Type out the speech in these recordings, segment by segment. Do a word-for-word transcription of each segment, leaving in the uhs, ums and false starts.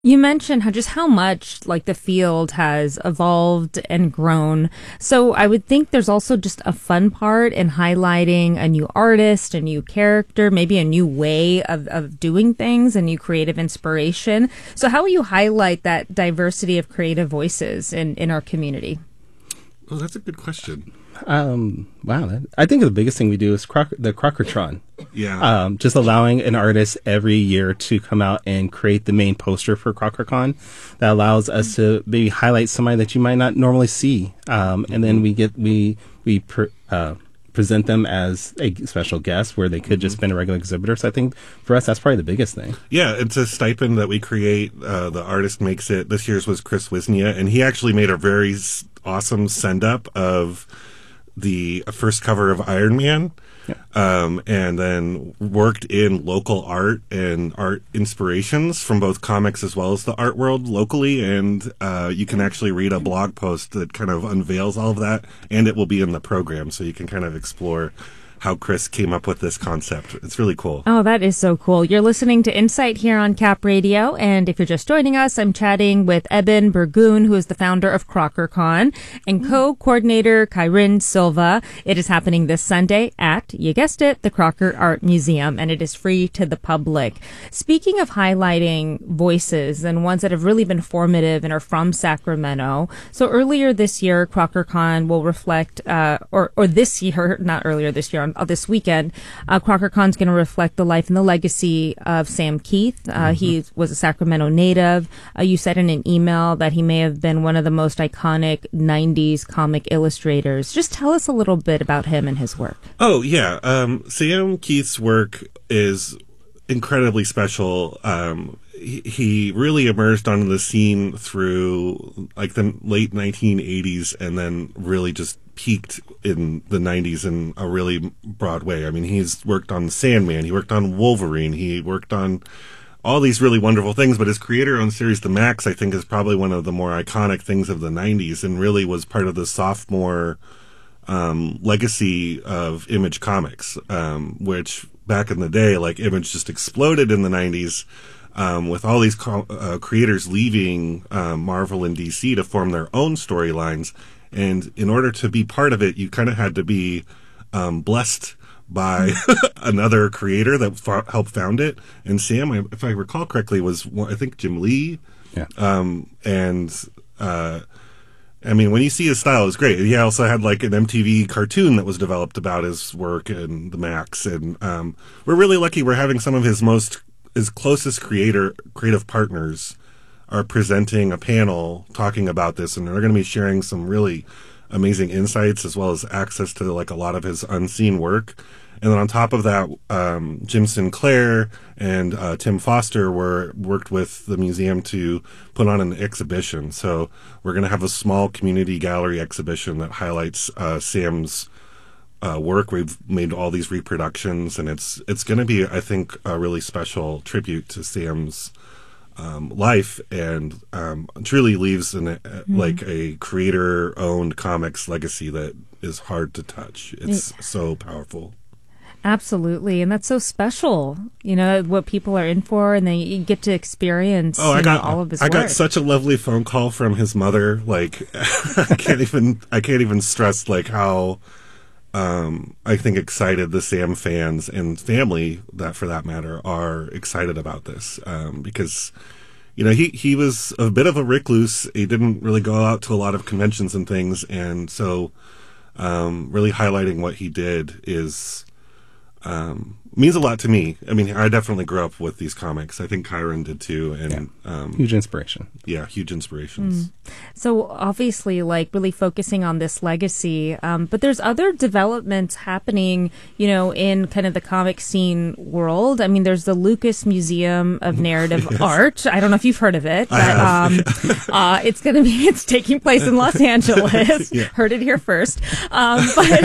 You mentioned how just how much like the field has evolved and grown. So I would think there's also just a fun part in highlighting a new artist, a new character, maybe a new way of, of doing things, a new creative inspiration. So how will you highlight that diversity of creative voices in, in our community? Oh, that's a good question. Um, wow. That, I think the biggest thing we do is Croc- the Crockertron. Yeah. Um, just allowing an artist every year to come out and create the main poster for CrockerCon that allows us to maybe highlight somebody that you might not normally see. Um, and then we get, we, we, pre- uh, present them as a special guest where they could just been a regular exhibitor. So I think for us, that's probably the biggest thing. Yeah, it's a stipend that we create. Uh, the artist makes it. This year's was Chris Wisnia, and he actually made a very s- awesome send-up of the first cover of Iron Man. Yeah. Um, and then worked in local art and art inspirations from both comics as well as the art world locally. And uh, you can actually read a blog post that kind of unveils all of that, and it will be in the program, so you can kind of explore how Chris came up with this concept. It's really cool. Oh, that is so cool. You're listening to Insight here on Cap Radio, and if you're just joining us, I'm chatting with Eben Burgoon, who is the founder of CrockerCon, and co-coordinator Kyrin Silva. It is happening this Sunday at, you guessed it, the Crocker Art Museum, and it is free to the public. Speaking of highlighting voices and ones that have really been formative and are from Sacramento, so earlier this year, CrockerCon will reflect, uh, or, or this year, not earlier this year, Uh, this weekend, uh, CrockerCon's going to reflect the life and the legacy of Sam Keith. Uh, mm-hmm. He was a Sacramento native. Uh, you said in an email that he may have been one of the most iconic nineties comic illustrators. Just tell us a little bit about him and his work. Oh, yeah. Um, Sam Keith's work is incredibly special. Um, he, he really emerged onto the scene through like the late nineteen eighties and then really just peaked in the nineties in a really broad way. I mean, he's worked on Sandman, he worked on Wolverine, he worked on all these really wonderful things, but his creator-owned series, The Max, I think is probably one of the more iconic things of the nineties and really was part of the sophomore um, legacy of Image Comics, um, which back in the day, like Image just exploded in the nineties um, with all these co- uh, creators leaving um, Marvel and D C to form their own storylines. And in order to be part of it, you kind of had to be um, blessed by another creator that fa- helped found it. And Sam, if I recall correctly, was, I think, Jim Lee. Yeah. Um, and, uh, I mean, when you see his style, it's great. He also had, like, an M T V cartoon that was developed about his work and the Max. And um, we're really lucky we're having some of his most, his closest creator, creative partners are presenting a panel talking about this, and they're going to be sharing some really amazing insights as well as access to like a lot of his unseen work. And then on top of that, um, Jim Sinclair and uh, Tim Foster were worked with the museum to put on an exhibition. So we're going to have a small community gallery exhibition that highlights uh, Sam's uh, work. We've made all these reproductions, and it's it's going to be, I think, a really special tribute to Sam's Um, life, and um, truly leaves an, uh, mm-hmm. like a creator-owned comics legacy that is hard to touch. It's yeah. so powerful. Absolutely, and that's so special. You know what people are in for, and then you get to experience. Oh, I got know, all of his I work. got such a lovely phone call from his mother. Like I can't even I can't even stress like how. Um, I think excited the Sam fans and family, that for that matter, are excited about this um, because, you know, he, he was a bit of a recluse. He didn't really go out to a lot of conventions and things, and so um, really highlighting what he did is um, means a lot to me. I mean, I definitely grew up with these comics. I think Kyron did too, and yeah. um, huge inspiration. Yeah, huge inspirations. Mm. So obviously, like really focusing on this legacy, um, but there's other developments happening, you know, in kind of the comic scene world. I mean, there's the Lucas Museum of Narrative yes. Art. I don't know if you've heard of it, but um, uh, it's going to be it's taking place in Los Angeles. yeah. Heard it here first. Um,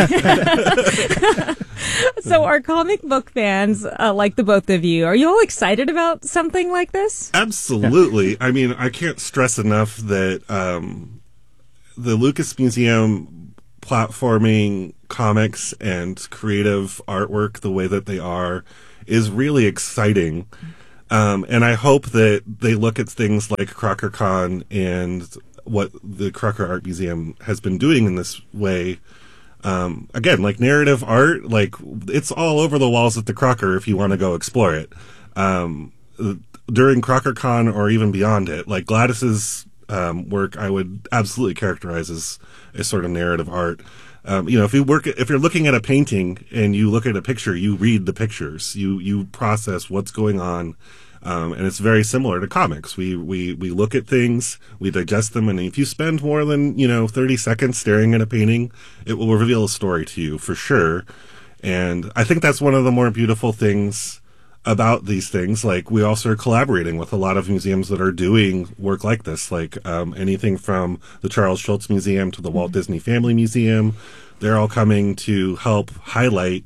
but so our comic book fans, uh, like the both of you, are you all excited about something like this? Absolutely. I mean, I can't stress enough that um, the Lucas Museum platforming comics and creative artwork the way that they are is really exciting. Um, and I hope that they look at things like CrockerCon and what the Crocker Art Museum has been doing in this way. Um, again, like narrative art, like it's all over the walls at the Crocker if you want to go explore it. Um, during CrockerCon or even beyond it, like Gladys's um, work, I would absolutely characterize as a sort of narrative art. Um, you know, if you work, if you're looking at a painting and you look at a picture, you read the pictures, you you process what's going on, um, and it's very similar to comics. We we we look at things, we digest them, and if you spend more than you know thirty seconds staring at a painting, it will reveal a story to you for sure. And I think that's one of the more beautiful things about these things. Like, we also are collaborating with a lot of museums that are doing work like this, like um, anything from the Charles Schulz Museum to the Walt Disney Family Museum. They're all coming to help highlight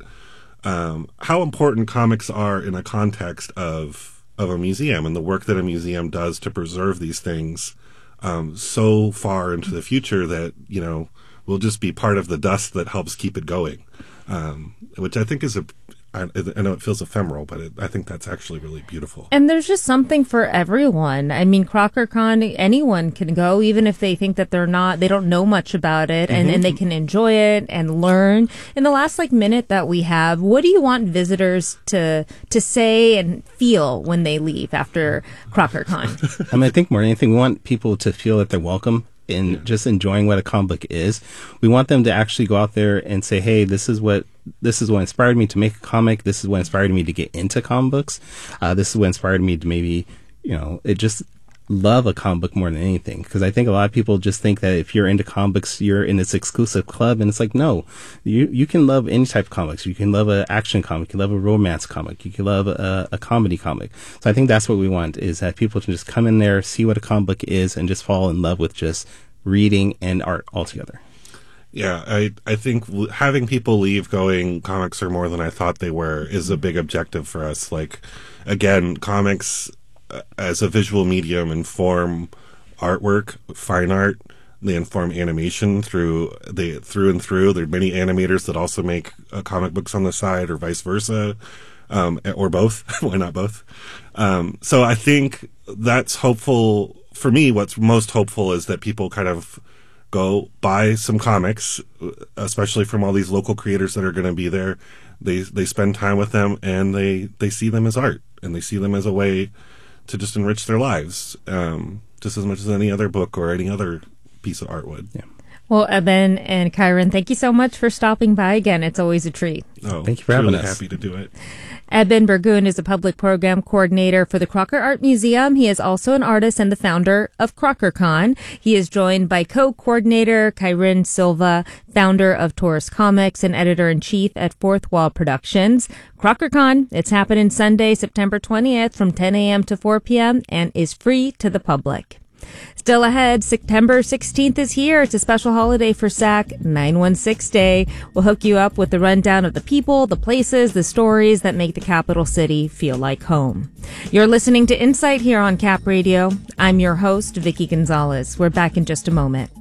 um, how important comics are in a context of of a museum and the work that a museum does to preserve these things um, so far into the future that, you know, will just be part of the dust that helps keep it going, um, which I think is a I, I know it feels ephemeral, but it, I think that's actually really beautiful. And there's just something for everyone. I mean, CrockerCon, anyone can go, even if they think that they're not, they don't know much about it, and, mm-hmm. and they can enjoy it and learn. In the last like minute that we have, what do you want visitors to to say and feel when they leave after CrockerCon? I mean, I think more than anything, we want people to feel that they're welcome and yeah. just enjoying what a comic book is. We want them to actually go out there and say, hey, this is what this is what inspired me to make a comic. This is what inspired me to get into comic books. Uh, this is what inspired me to maybe, you know, it just love a comic book more than anything. Because I think a lot of people just think that if you're into comic books, you're in this exclusive club. And it's like, no, you you can love any type of comics. You can love an action comic. You can love a romance comic. You can love a, a comedy comic. So I think that's what we want, is that people can just come in there, see what a comic book is, and just fall in love with just reading and art altogether. Yeah, I I think having people leave going, comics are more than I thought they were, is a big objective for us. Like, again, comics uh, as a visual medium inform artwork, fine art. They inform animation through they through and through. There are many animators that also make uh, comic books on the side, or vice versa, um, or both. Why not both? Um, so I think that's hopeful. For me, what's most hopeful is that people kind of go buy some comics, especially from all these local creators that are going to be there. They they spend time with them, and they, they see them as art, and they see them as a way to just enrich their lives, um, just as much as any other book or any other piece of art would. Yeah. Well, Eben and Kyron, thank you so much for stopping by again. It's always a treat. Oh, thank you for having really us. Happy to do it. Eben Burgoon is a public program coordinator for the Crocker Art Museum. He is also an artist and the founder of CrockerCon. He is joined by co-coordinator Kyrin Silva, founder of Taurus Comics and editor-in-chief at Fourth Wall Productions. CrockerCon, it's happening Sunday, September twentieth from ten a.m. to four p.m. and is free to the public. Still ahead, September sixteenth is here. It's a special holiday for S A C, nine one six Day. We'll hook you up with the rundown of the people, the places, the stories that make the capital city feel like home. You're listening to Insight here on Cap Radio. I'm your host, Vicky Gonzalez. We're back in just a moment.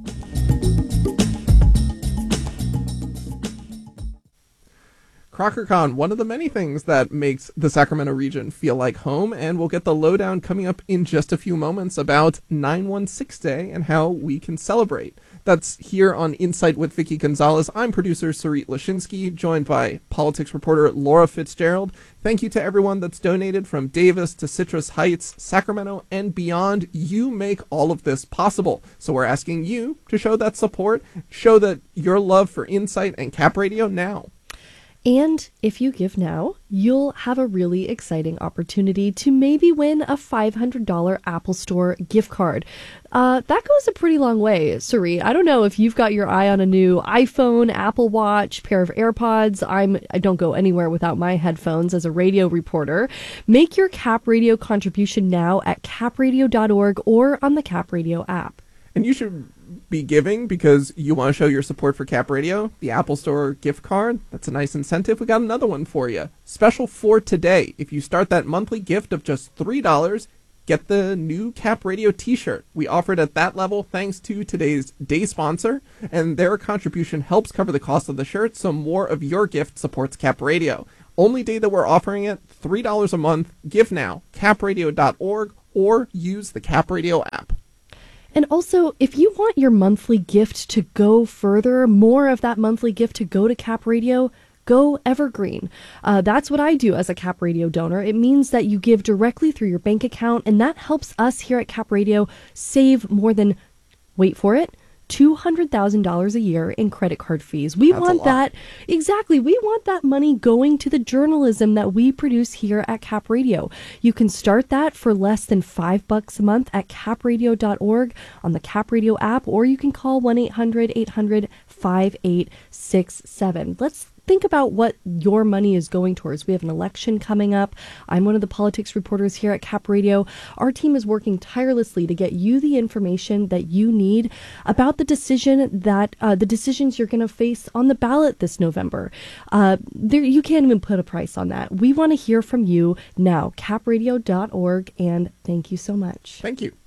CrockerCon, one of the many things that makes the Sacramento region feel like home, and we'll get the lowdown coming up in just a few moments about nine one six Day and how we can celebrate. That's here on Insight with Vicky Gonzalez. I'm producer Sarit Lashinsky, joined by politics reporter Laura Fitzgerald. Thank you to everyone that's donated from Davis to Citrus Heights, Sacramento, and beyond. You make all of this possible. So we're asking you to show that support, show that your love for Insight and Cap Radio now. And if you give now, you'll have a really exciting opportunity to maybe win a five hundred dollars Apple Store gift card. Uh, that goes a pretty long way, Suri. I don't know if you've got your eye on a new iPhone, Apple Watch, pair of AirPods. I'm, I don't go anywhere without my headphones as a radio reporter. Make your Cap Radio contribution now at cap radio dot org or on the Cap Radio app. And you should be giving because you want to show your support for Cap Radio. The Apple Store gift card, that's a nice incentive. We got another one for you. Special for today. If you start that monthly gift of just three dollars, get the new Cap Radio t-shirt. We offer it at that level thanks to today's day sponsor, and their contribution helps cover the cost of the shirt, so more of your gift supports Cap Radio. Only day that we're offering it, three dollars a month. Give now, cap radio dot org, or use the Cap Radio app. And also, if you want your monthly gift to go further, more of that monthly gift to go to Cap Radio, go evergreen. Uh, that's what I do as a Cap Radio donor. It means that you give directly through your bank account, and that helps us here at Cap Radio save more than, wait for it, two hundred thousand dollars a year in credit card fees. We That's want that, exactly, we want that money going to the journalism that we produce here at Cap Radio. You can start that for less than five bucks a month at cap radio dot org on the Cap Radio app, or you can call one eight hundred eight hundred five eight six seven. Let's think about what your money is going towards. We have an election coming up. I'm one of the politics reporters here at Cap Radio. Our team is working tirelessly to get you the information that you need about the decision that uh, the decisions you're going to face on the ballot this November. Uh, there, you can't even put a price on that. We want to hear from you now. cap radio dot org, and thank you so much. Thank you.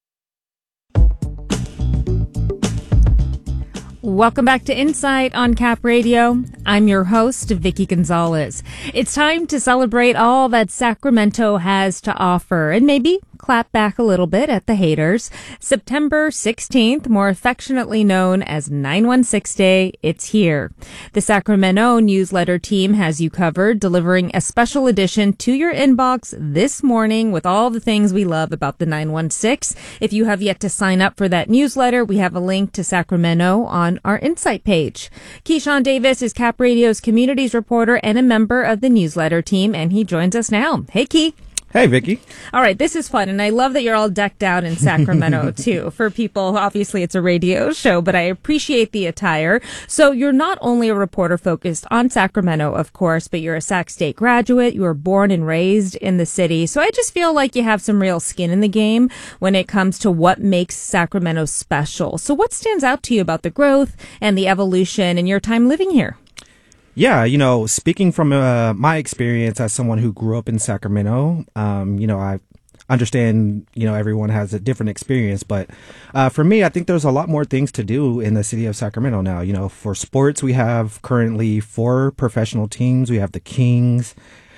Welcome back to Insight on Cap Radio. I'm your host, Vicky Gonzalez. It's time to celebrate all that Sacramento has to offer and maybe clap back a little bit at the haters. September sixteenth, more affectionately known as nine one six Day, it's here. The Sacramento newsletter team has you covered, delivering a special edition to your inbox this morning with all the things we love about the nine one six. If you have yet to sign up for that newsletter, we have a link to Sacramento on our Insight page. Keyshawn Davis is Cap Radio's communities reporter and a member of the newsletter team, and he joins us now. Hey, Key. Hey, Vicky. All right, this is fun, and I love that you're all decked out in Sacramento, too. For people, obviously, it's a radio show, but I appreciate the attire. So you're not only a reporter focused on Sacramento, of course, but you're a Sac State graduate. You were born and raised in the city. So I just feel like you have some real skin in the game when it comes to what makes Sacramento special. So what stands out to you about the growth and the evolution in your time living here? Yeah, you know, speaking from uh, my experience as someone who grew up in Sacramento, um, you know, I understand, you know, everyone has a different experience. But uh, for me, I think there's a lot more things to do in the city of Sacramento now. You know, for sports, we have currently four professional teams. We have the Kings,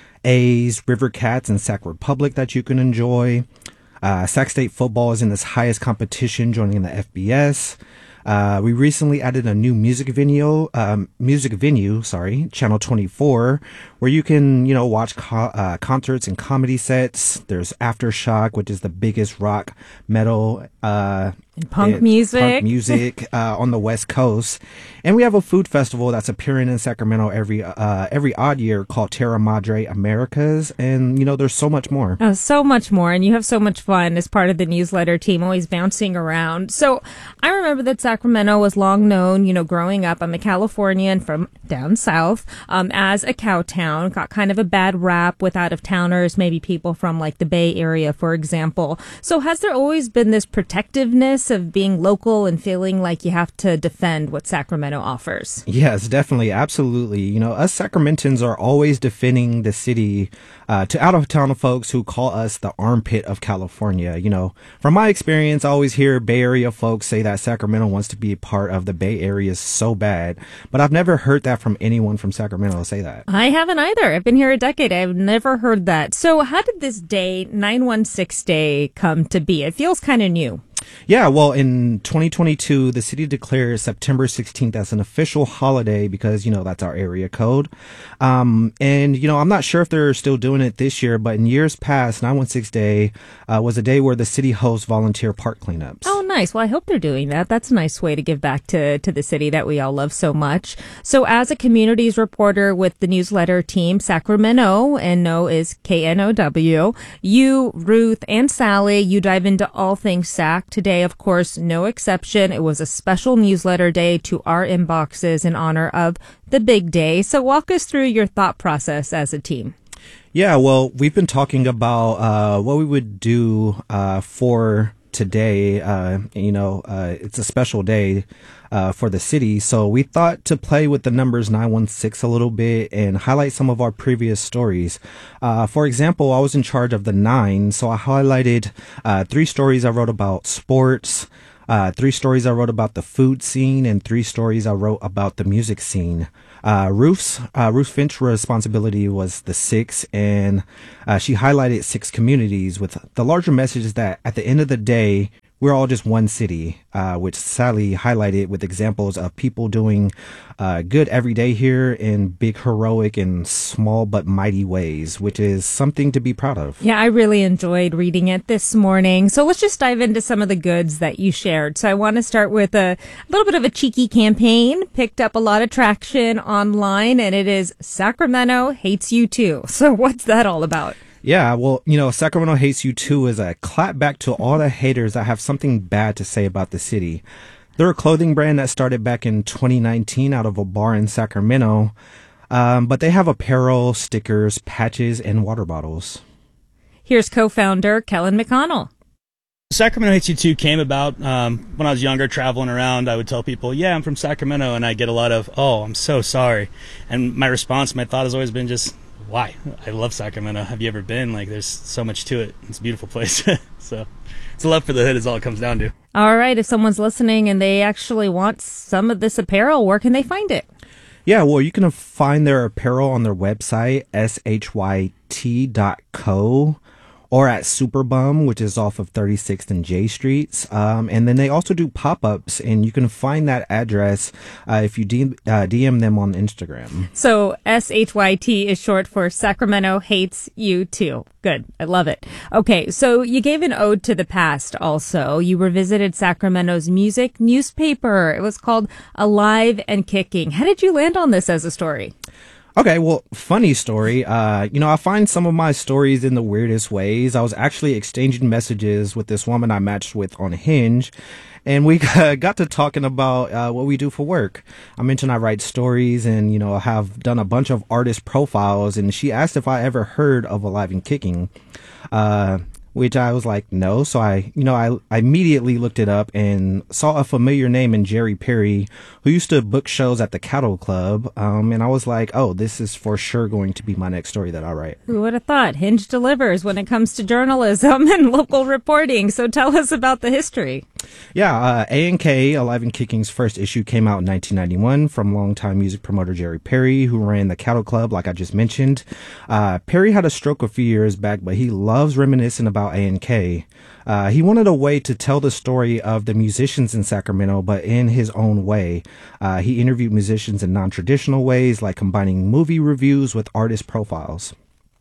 A's, River Cats, and Sac Republic that you can enjoy. Uh, Sac State football is in its highest competition, joining the F B S. Uh, we recently added a new music venue, um, music venue, sorry, Channel twenty-four, where you can, you know, watch co- uh, concerts and comedy sets. There's Aftershock, which is the biggest rock, metal, uh, and punk it, music, punk music uh, on the West Coast. And we have a food festival that's appearing in Sacramento every uh, every odd year called Terra Madre Americas. And, you know, there's so much more. Oh, so much more. And you have so much fun as part of the newsletter team, always bouncing around. So I remember that Sacramento was long known, you know, growing up. I'm a Californian from down south, um, as a cow town. Got kind of a bad rap with out-of-towners, maybe people from like the Bay Area, for example. So has there always been this protectiveness of being local and feeling like you have to defend what Sacramento offers? Yes, definitely. Absolutely. You know, us Sacramentans are always defending the city uh, to out-of-town folks who call us the armpit of California. You know, from my experience, I always hear Bay Area folks say that Sacramento wants to be a part of the Bay Area so bad, but I've never heard that from anyone from Sacramento say that. I haven't either. I've been here a decade. I've never heard that. So how did this day, nine one six Day, come to be? It feels kind of new. Yeah, well, in twenty twenty-two, the city declared September sixteenth as an official holiday because, you know, that's our area code. Um, and, you know, I'm not sure if they're still doing it this year, but in years past, nine one six Day uh, was a day where the city hosts volunteer park cleanups. Oh, nice. Well, I hope they're doing that. That's a nice way to give back to, to the city that we all love so much. So as a communities reporter with the newsletter team, Sacramento, and no is K N O W, you, Ruth, and Sally, you dive into all things Sac. Today, of course, no exception. It was a special newsletter day to our inboxes in honor of the big day. So walk us through your thought process as a team. Yeah, well, we've been talking about uh, what we would do uh, for today. Uh, you know, uh, it's a special day uh, for the city. So we thought to play with the numbers nine one six a little bit and highlight some of our previous stories. Uh, for example, I was in charge of the nine. So I highlighted uh, three stories I wrote about sports, uh, three stories I wrote about the food scene, and three stories I wrote about the music scene. Uh, Ruth's uh, Ruth Finch's responsibility was the six, and uh, she highlighted six communities with the larger message that at the end of the day, we're all just one city, uh, which Sally highlighted with examples of people doing uh, good every day here in big, heroic, and small but mighty ways, which is something to be proud of. Yeah, I really enjoyed reading it this morning. So let's just dive into some of the goods that you shared. So I want to start with a, a little bit of a cheeky campaign. Picked up a lot of traction online, and it is Sacramento Hates You Too. So what's that all about? Yeah, well, you know, Sacramento Hates You Too is a clap back to all the haters that have something bad to say about the city. They're a clothing brand that started back in twenty nineteen out of a bar in Sacramento, um, but they have apparel, stickers, patches, and water bottles. Here's co-founder Kellen McConnell. Sacramento Hates You Too came about um, when I was younger, traveling around. I would tell people, yeah, I'm from Sacramento, and I get a lot of, oh, I'm so sorry. And my response, my thought has always been just, why? I love Sacramento. Have you ever been? Like, there's so much to it. It's a beautiful place. So it's a love for the hood is all it comes down to. All right. If someone's listening and they actually want some of this apparel, where can they find it? Yeah, well, you can find their apparel on their website, S H Y T dot co, or at Superbum, which is off of thirty-sixth and J Streets. Um, and then they also do pop-ups, and you can find that address uh, if you D- uh, D M them on Instagram. So S H Y T is short for Sacramento Hates You Too. Good. I love it. Okay, so you gave an ode to the past also. You revisited Sacramento's music newspaper. It was called Alive and Kicking. How did you land on this as a story? Okay, well, funny story. Uh, you know, I find some of my stories in the weirdest ways. I was actually exchanging messages with this woman I matched with on Hinge, and we got to talking about uh, what we do for work. I mentioned I write stories and, you know, have done a bunch of artist profiles, and she asked if I ever heard of Alive and Kicking. Uh, which I was like, no. So I, you know, I, I immediately looked it up and saw a familiar name in Jerry Perry, who used to book shows at the Cattle Club. Um, and I was like, oh, this is for sure going to be my next story that I write. Who would have thought? Hinge delivers when it comes to journalism and local reporting. So tell us about the history. Yeah, uh, A and K, Alive and Kicking's first issue came out in nineteen ninety-one from longtime music promoter Jerry Perry, who ran the Cattle Club, like I just mentioned. Uh, Perry had a stroke a few years back, but he loves reminiscing about A and K. Uh, he wanted a way to tell the story of the musicians in Sacramento, but in his own way. Uh, he interviewed musicians in non-traditional ways, like combining movie reviews with artist profiles.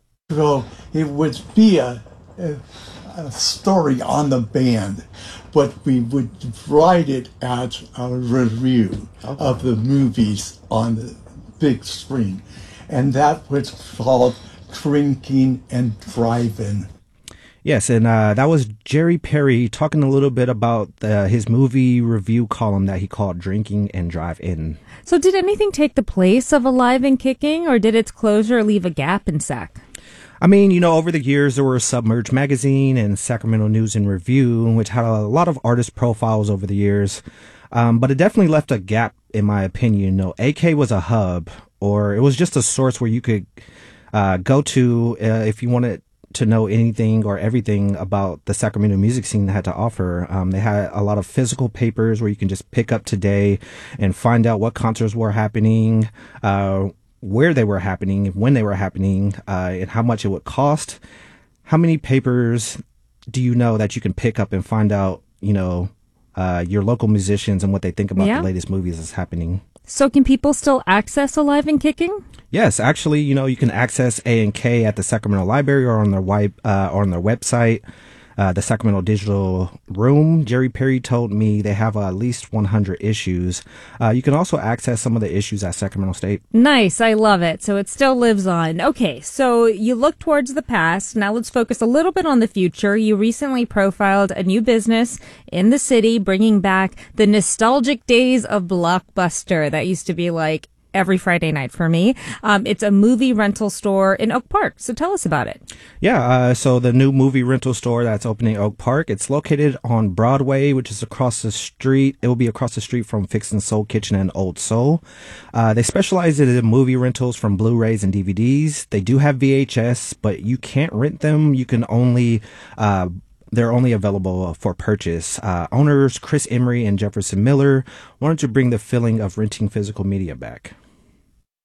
So it would be a, a, a story on the band, but we would write it as a review okay. of the movies on the big screen. And that was called Drinking and Driving. Yes, and uh, that was Jerry Perry talking a little bit about the, his movie review column that he called Drinking and Drive-In. So did anything take the place of Alive and Kicking, or did its closure leave a gap in Sac? I mean, you know, over the years, there were Submerge Magazine and Sacramento News and Review, which had a lot of artist profiles over the years. Um, but it definitely left a gap, in my opinion. You know, A K was a hub, or it was just a source where you could uh, go to uh, if you wanted to know anything or everything about the Sacramento music scene they had to offer. Um, they had a lot of physical papers where you can just pick up today and find out what concerts were happening, uh, where they were happening, when they were happening, uh, and how much it would cost. How many papers do you know that you can pick up and find out, you know, uh, your local musicians and what they think about yeah. the latest movies that's happening? So can people still access Alive and Kicking? Yes, actually, you know, you can access A and K at the Sacramento Library or on their wi- uh, or on their website, uh, the Sacramento Digital Room. Jerry Perry told me they have uh, at least one hundred issues. Uh, you can also access some of the issues at Sacramento State. Nice. I love it. So it still lives on. Okay, so you look towards the past. Now let's focus a little bit on the future. You recently profiled a new business in the city, bringing back the nostalgic days of Blockbuster. That used to be like every Friday night for me. Um, it's a movie rental store in Oak Park. So tell us about it. Yeah, uh, so the new movie rental store that's opening in Oak Park, it's located on Broadway, which is across the street. It will be across the street from Fixin' Soul Kitchen and Old Soul. Uh, they specialize in movie rentals from Blu-rays and D V Ds. They do have V H S, but you can't rent them. You can only uh They're only available for purchase. Uh, owners Chris Emery and Jefferson Miller wanted to bring the feeling of renting physical media back.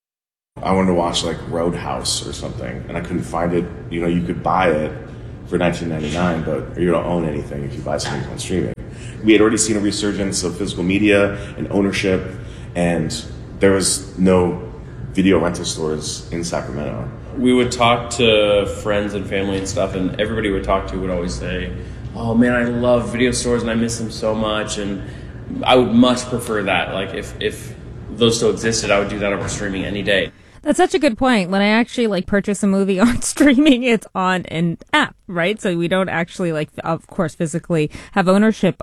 I wanted to watch like Roadhouse or something, and I couldn't find it. You know, you could buy it for nineteen ninety-nine, but you don't own anything if you buy something on streaming. We had already seen a resurgence of physical media and ownership, and there was no video rental stores in Sacramento. We would talk to friends and family and stuff, and everybody we would talk to would always say, oh man, I love video stores and I miss them so much, and I would much prefer that. Like if, if those still existed, I would do that over streaming any day. That's such a good point. When I actually like purchase a movie on streaming, it's on an app, right? So we don't actually like, of course, physically have ownership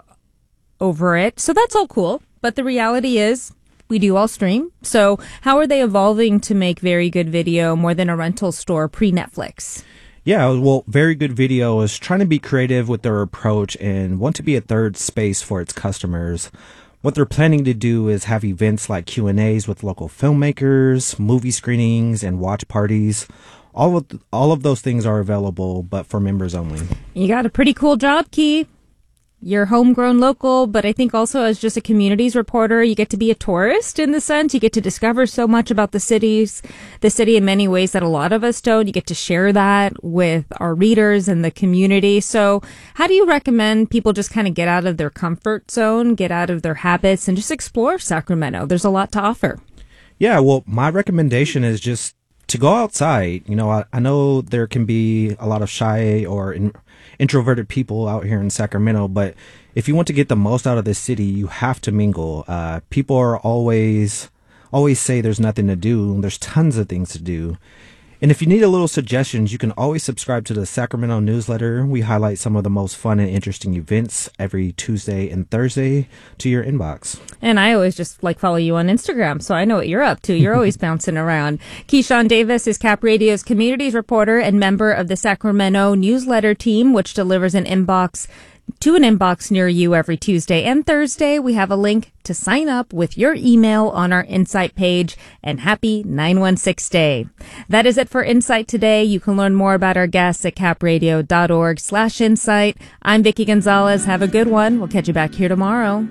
over it. So that's all cool. But the reality is we do all stream. So how are they evolving to make very good video more than a rental store pre-Netflix? Yeah, well, Very Good Video is trying to be creative with their approach and want to be a third space for its customers. What they're planning to do is have events like Q and A's with local filmmakers, movie screenings, and watch parties. All of th- all of those things are available, but for members only. You got a pretty cool job, Key. You're homegrown local, but I think also as just a communities reporter, you get to be a tourist in the sense. You get to discover so much about the cities, the city in many ways that a lot of us don't. You get to share that with our readers and the community. So how do you recommend people just kind of get out of their comfort zone, get out of their habits, and just explore Sacramento? There's a lot to offer. Yeah, well, my recommendation is just to go outside. You know, I, I know there can be a lot of shy or in, introverted people out here in Sacramento, but if you want to get the most out of this city, you have to mingle. Uh, people are always, always say there's nothing to do. There's tons of things to do. And if you need a little suggestions, you can always subscribe to the Sacramento newsletter. We highlight some of the most fun and interesting events every Tuesday and Thursday to your inbox. And I always just like follow you on Instagram, so I know what you're up to. You're always bouncing around. Keyshawn Davis is Cap Radio's communities reporter and member of the Sacramento newsletter team, which delivers an inbox to an inbox near you every Tuesday and Thursday. We have a link to sign up with your email on our Insight page, and happy nine one six Day. That is it for Insight today. You can learn more about our guests at capradio.org slash insight. I'm Vicki Gonzalez. Have a good one. We'll catch you back here tomorrow.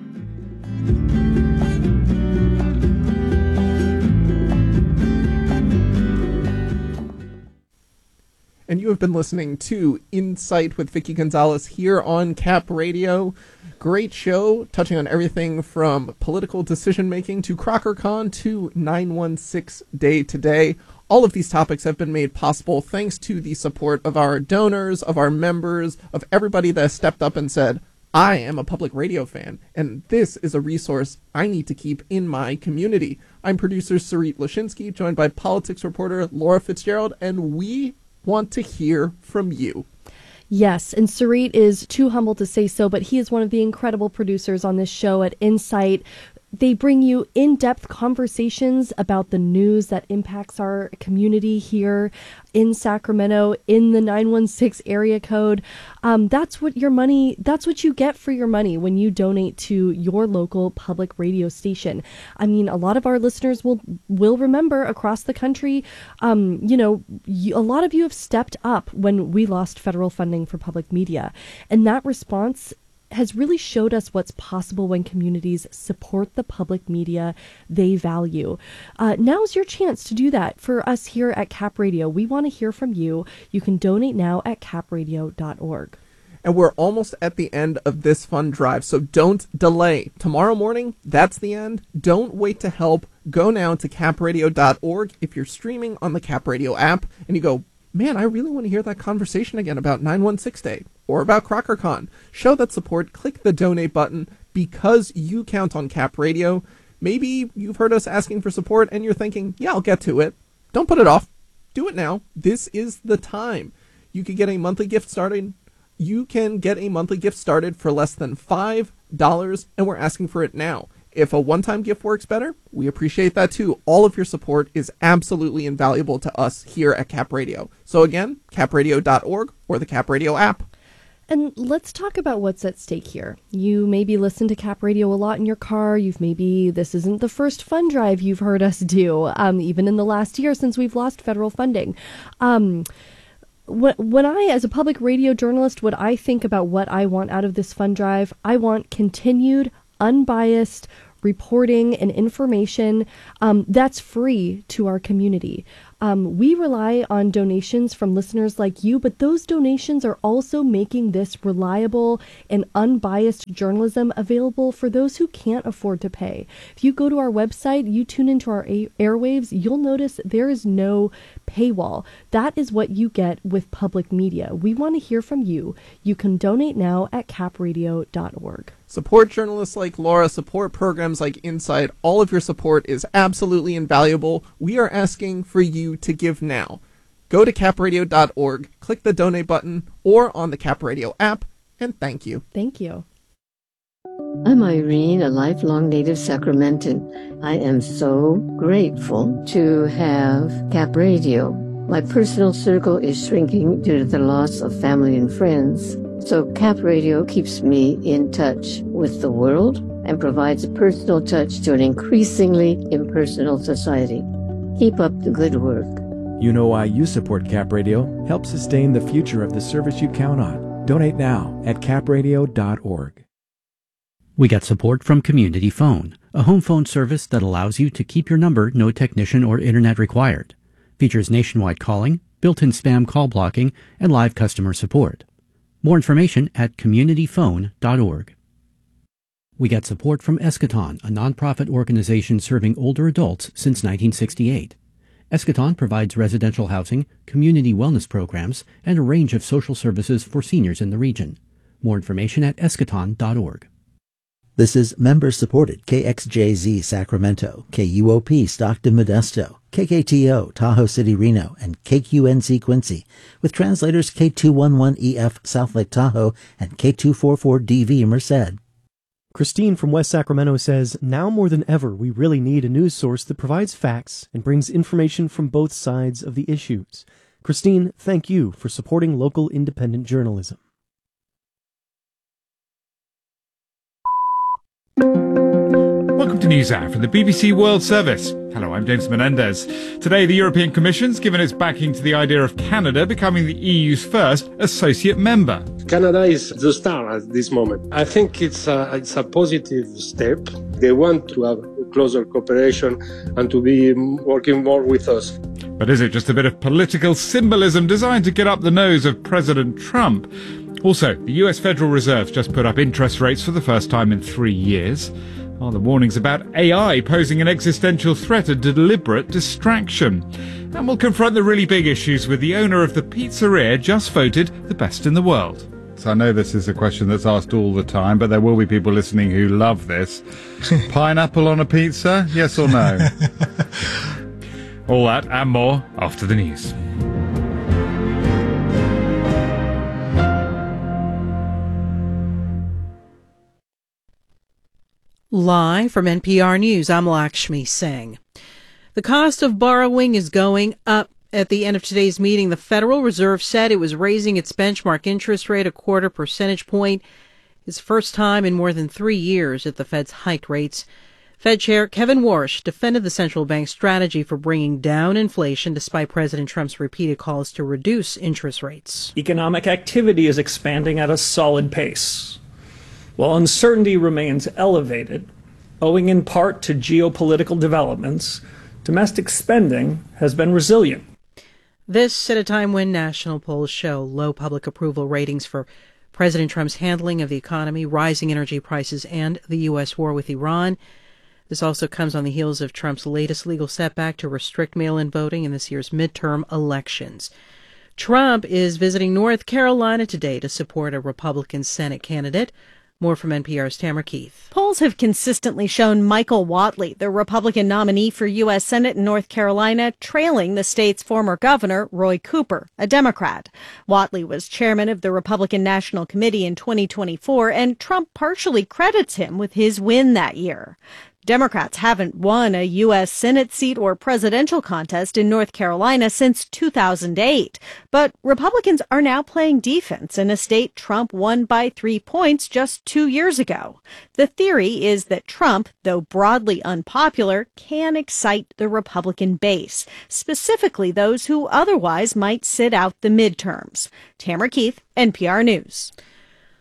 And you have been listening to Insight with Vicki Gonzalez here on Cap Radio. Great show, touching on everything from political decision-making to CrockerCon to nine one six Day today. All of these topics have been made possible thanks to the support of our donors, of our members, of everybody that has stepped up and said, I am a public radio fan, and this is a resource I need to keep in my community. I'm producer Sarit Lashinsky, joined by politics reporter Laura Fitzgerald, and we want to hear from you. Yes, and Sarit is too humble to say so, but he is one of the incredible producers on this show at Insight. They bring you in-depth conversations about the news that impacts our community here in Sacramento, in the nine one six area code. Um, that's what your money, that's what you get for your money when you donate to your local public radio station. I mean, a lot of our listeners will will remember across the country, um, you know, you, a lot of you have stepped up when we lost federal funding for public media. And that response has really showed us what's possible when communities support the public media they value. Uh, now's your chance to do that for us here at Cap Radio. We want to hear from you. You can donate now at cap radio dot org. And we're almost at the end of this fund drive, so don't delay. Tomorrow morning, that's the end. Don't wait to help. Go now to cap radio dot org. If you're streaming on the Cap Radio app and you go, man, I really want to hear that conversation again about nine one six Day or about CrockerCon. Show that support, click the donate button because you count on Cap Radio. Maybe you've heard us asking for support and you're thinking, yeah, I'll get to it. Don't put it off. Do it now. This is the time. You can get a monthly gift started. You can get a monthly gift started for less than five dollars, and we're asking for it now. If a one-time gift works better, we appreciate that too. All of your support is absolutely invaluable to us here at Cap Radio. So again, cap radio dot org or the Cap Radio app. And let's talk about what's at stake here. You maybe listen to Cap Radio a lot in your car. You've maybe, this isn't the first fund drive you've heard us do, um, even in the last year since we've lost federal funding. Um, when, when I, as a public radio journalist, when I think about what I want out of this fund drive, I want continued, unbiased reporting and information um, that's free to our community. Um, we rely on donations from listeners like you, but those donations are also making this reliable and unbiased journalism available for those who can't afford to pay. If you go to our website, you tune into our a- airwaves, you'll notice there is no paywall. That is what you get with public media. We want to hear from you. You can donate now at cap radio dot org. Support journalists like Laura, support programs like Insight. All of your support is absolutely invaluable. We are asking for you to give now. Go to cap radio dot org, click the donate button, or on the Cap Radio app, and thank you. Thank you. I'm Irene, a lifelong native Sacramentan. I am so grateful to have Cap Radio. My personal circle is shrinking due to the loss of family and friends. So Cap Radio keeps me in touch with the world and provides a personal touch to an increasingly impersonal society. Keep up the good work. You know why you support Cap Radio? Help sustain the future of the service you count on. Donate now at cap radio dot org. We get support from Community Phone, a home phone service that allows you to keep your number, no technician or internet required. Features nationwide calling, built-in spam call blocking, and live customer support. More information at community phone dot org. We get support from Eschaton, a nonprofit organization serving older adults since nineteen sixty-eight. Eschaton provides residential housing, community wellness programs, and a range of social services for seniors in the region. More information at eschaton dot org. This is member-supported K X J Z Sacramento, K U O P Stockton Modesto, K K T O Tahoe City Reno, and K Q N C Quincy, with translators K two eleven E F South Lake Tahoe and K two forty-four D V Merced. Christine from West Sacramento says, now more than ever, we really need a news source that provides facts and brings information from both sides of the issues. Christine, thank you for supporting local independent journalism. Welcome to NewsHour from the B B C World Service. Hello, I'm James Menendez. Today, the European Commission's given its backing to the idea of Canada becoming the E U's first associate member. Canada is the star at this moment. I think it's a, it's a positive step. They want to have closer cooperation and to be working more with us. But is it just a bit of political symbolism designed to get up the nose of President Trump? Also, the U S Federal Reserve just put up interest rates for the first time in three years. Are the warnings about A I posing an existential threat a deliberate distraction? And we'll confront the really big issues with the owner of the pizzeria just voted the best in the world. So I know this is a question that's asked all the time, but there will be people listening who love this. Pineapple on a pizza, yes or no? All that and more after the news. Live from N P R News, I'm Lakshmi Singh. The cost of borrowing is going up. At the end of today's meeting, the Federal Reserve said it was raising its benchmark interest rate a quarter percentage point. It's the first time in more than three years that the Fed's hiked rates. Fed Chair Kevin Warsh defended the central bank's strategy for bringing down inflation despite President Trump's repeated calls to reduce interest rates. Economic activity is expanding at a solid pace, while uncertainty remains elevated, owing in part to geopolitical developments. Domestic spending has been resilient. This at a time when national polls show low public approval ratings for President Trump's handling of the economy, rising energy prices, and the U S war with Iran. This also comes on the heels of Trump's latest legal setback to restrict mail-in voting in this year's midterm elections. Trump is visiting North Carolina today to support a Republican Senate candidate. More from N P R's Tamara Keith. Polls have consistently shown Michael Whatley, the Republican nominee for U S Senate in North Carolina, trailing the state's former governor, Roy Cooper, a Democrat. Whatley was chairman of the Republican National Committee in twenty twenty-four, and Trump partially credits him with his win that year. Democrats haven't won a U S Senate seat or presidential contest in North Carolina since two thousand eight. But Republicans are now playing defense in a state Trump won by three points just two years ago. The theory is that Trump, though broadly unpopular, can excite the Republican base, specifically those who otherwise might sit out the midterms. Tamara Keith, N P R News.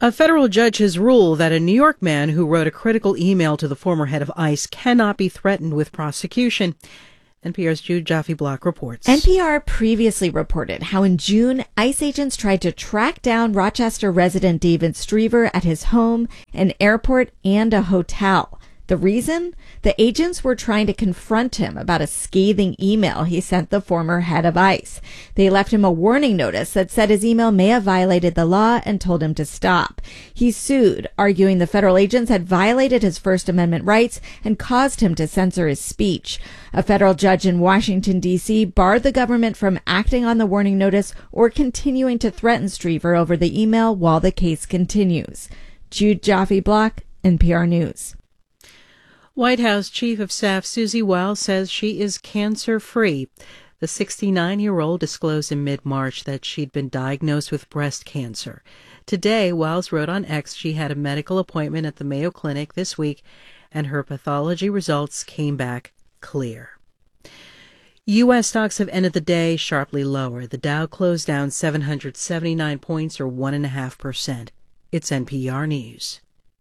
A federal judge has ruled that a New York man who wrote a critical email to the former head of ICE cannot be threatened with prosecution. N P R's Jude Jaffe-Block reports. N P R previously reported how in June, ICE agents tried to track down Rochester resident David Striever at his home, an airport, and a hotel. The reason? The agents were trying to confront him about a scathing email he sent the former head of ICE. They left him a warning notice that said his email may have violated the law and told him to stop. He sued, arguing the federal agents had violated his First Amendment rights and caused him to censor his speech. A federal judge in Washington, D C barred the government from acting on the warning notice or continuing to threaten Striever over the email while the case continues. Jude Jaffe-Block, N P R News. White House Chief of Staff Susie Wiles says she is cancer-free. The sixty-nine-year-old disclosed in mid-March that she'd been diagnosed with breast cancer. Today, Wiles wrote on X she had a medical appointment at the Mayo Clinic this week, and her pathology results came back clear. U S stocks have ended the day sharply lower. The Dow closed down seven hundred seventy-nine points, or one point five percent. It's N P R News.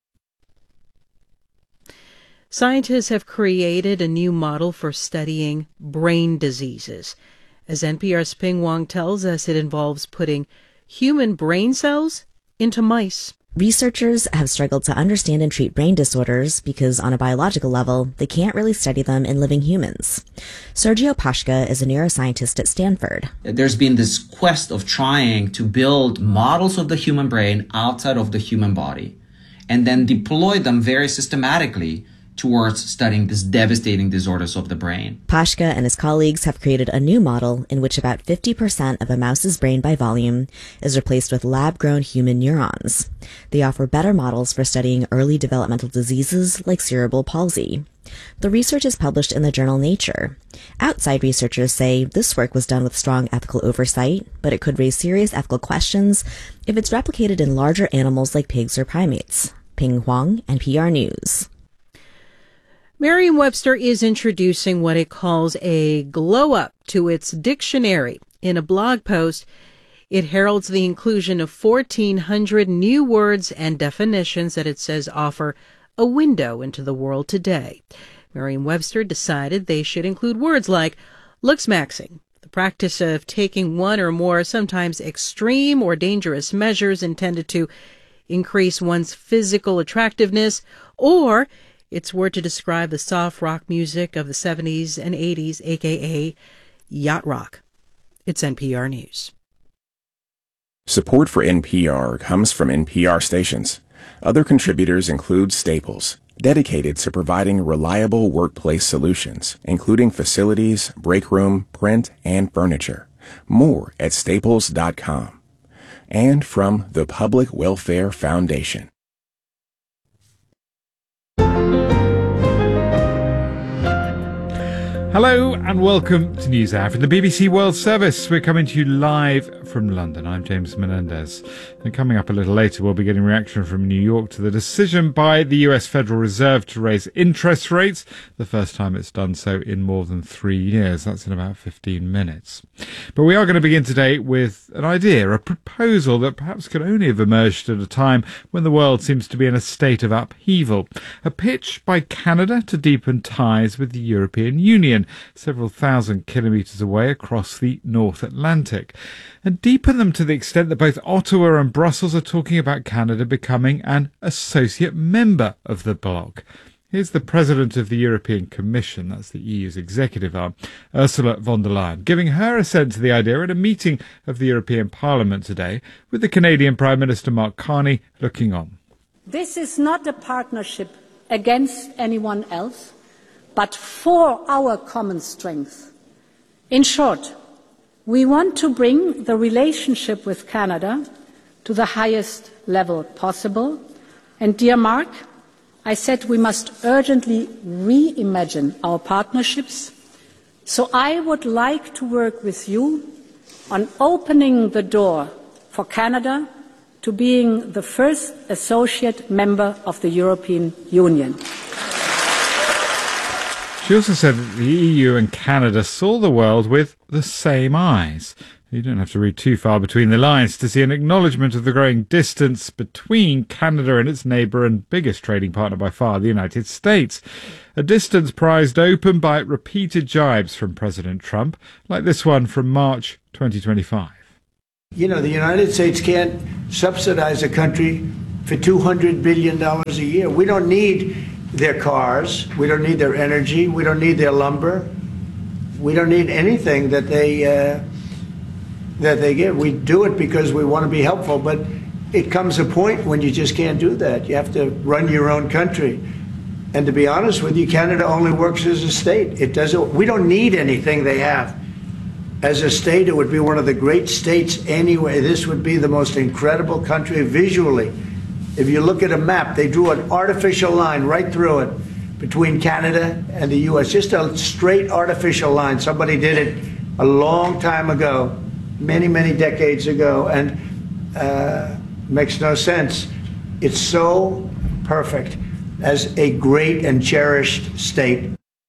Scientists have created a new model for studying brain diseases. As N P R's Ping Wong tells us, it involves putting human brain cells into mice. Researchers have struggled to understand and treat brain disorders because on a biological level, they can't really study them in living humans. Sergio Pashka is a neuroscientist at Stanford. There's been this quest of trying to build models of the human brain outside of the human body and then deploy them very systematically towards studying these devastating disorders of the brain. Pashka and his colleagues have created a new model in which about fifty percent of a mouse's brain by volume is replaced with lab-grown human neurons. They offer better models for studying early developmental diseases like cerebral palsy. The research is published in the journal Nature. Outside researchers say this work was done with strong ethical oversight, but it could raise serious ethical questions if it's replicated in larger animals like pigs or primates. Ping Huang, N P R News. Merriam-Webster is introducing what it calls a glow-up to its dictionary. In a blog post, it heralds the inclusion of fourteen hundred new words and definitions that it says offer a window into the world today. Merriam-Webster decided they should include words like looksmaxing, the practice of taking one or more sometimes extreme or dangerous measures intended to increase one's physical attractiveness, or its word to describe the soft rock music of the seventies and eighties, aka yacht rock. It's N P R News. Support for N P R comes from N P R stations. Other contributors include Staples, dedicated to providing reliable workplace solutions, including facilities, break room, print, and furniture. More at staples dot com. And from the Public Welfare Foundation. Hello and welcome to NewsHour from the B B C World Service. We're coming to you live from London. I'm James Menendez. And coming up a little later, we'll be getting reaction from New York to the decision by the U S Federal Reserve to raise interest rates, the first time it's done so in more than three years. That's in about fifteen minutes. But we are going to begin today with an idea, a proposal that perhaps could only have emerged at a time when the world seems to be in a state of upheaval. A pitch by Canada to deepen ties with the European Union, several thousand kilometres away across the North Atlantic, and deepen them to the extent that both Ottawa and Brussels are talking about Canada becoming an associate member of the bloc. Here's the President of the European Commission, that's the E U's executive arm, Ursula von der Leyen, giving her assent to the idea at a meeting of the European Parliament today, with the Canadian Prime Minister Mark Carney looking on. This is not a partnership against anyone else, but for our common strength. In short, we want to bring the relationship with Canada to the highest level possible. And dear Mark, I said we must urgently reimagine our partnerships. So I would like to work with you on opening the door for Canada to being the first associate member of the European Union. She also said that the E U and Canada saw the world with the same eyes. You don't have to read too far between the lines to see an acknowledgement of the growing distance between Canada and its neighbour and biggest trading partner by far, the United States. A distance prized open by repeated jibes from President Trump, like this one from March twenty twenty-five. You know, the United States can't subsidize a country for two hundred billion dollars a year. We don't need their cars. We don't need their energy. We don't need their lumber. We don't need anything that they... Uh, that they give. We do it because we want to be helpful, but it comes a point when you just can't do that. You have to run your own country. And to be honest with you, Canada only works as a state. It doesn't, we don't need anything they have. As a state, it would be one of the great states anyway. This would be the most incredible country visually. If you look at a map, they drew an artificial line right through it between Canada and the U S. Just a straight artificial line. Somebody did it a long time ago. Many, many decades ago, and uh, makes no sense. It's so perfect as a great and cherished state.